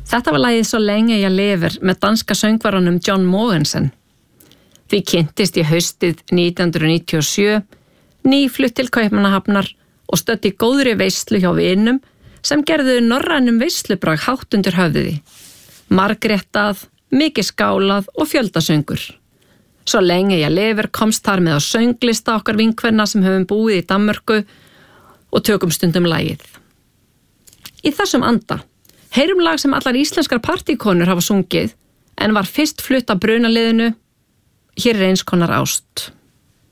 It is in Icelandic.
Þetta var lagið Svo lenge ég lifir með danska söngvaranum John Mogensen. Því kynntist ég haustið 1997, nýflutt til Kaupmannahafnar og stödd í góðri veislu hjá vinum sem gerðu norrænum veislubrag hátt undir höfðiði. Margréttað, mikið skálað og fjöldasöngur. Svo lenge ég lifir komst þar með á sönglista okkar vinkvenna sem höfum búið í Danmörku og tökum stundum lagið. Í þessum anda heyrum lag sem allar íslenskar partíkonur hafa sungið en var fyrst flutt af Brunaliðinu. Hér eins konar ást.